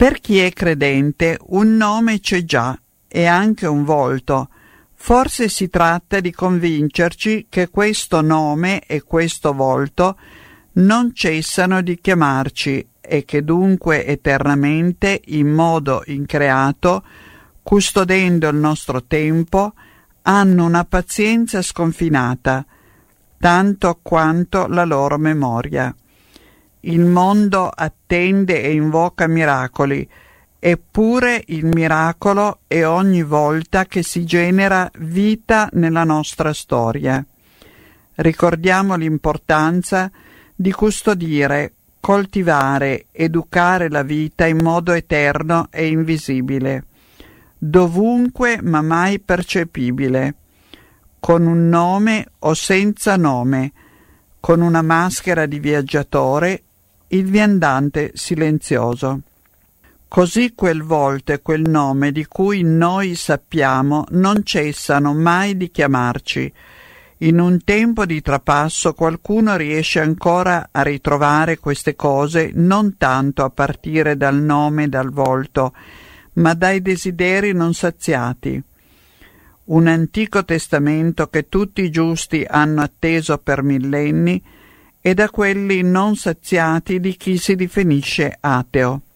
Per chi è credente un nome c'è già e anche un volto. Forse si tratta di convincerci che questo nome e questo volto non cessano di chiamarci e che dunque eternamente, in modo increato, custodendo il nostro tempo, hanno una pazienza sconfinata, tanto quanto la loro memoria. Il mondo attende e invoca miracoli, eppure il miracolo è ogni volta che si genera vita nella nostra storia. Ricordiamo l'importanza di custodire, coltivare, educare la vita in modo eterno e invisibile, dovunque ma mai percepibile, con un nome o senza nome, con una maschera di viaggiatore, il viandante silenzioso. Così quel volto e quel nome di cui noi sappiamo non cessano mai di chiamarci. In un tempo di trapasso qualcuno riesce ancora a ritrovare queste cose non tanto a partire dal nome e dal volto, ma dai desideri non saziati. Un antico testamento che tutti i giusti hanno atteso per millenni e da quelli non saziati di chi si definisce ateo.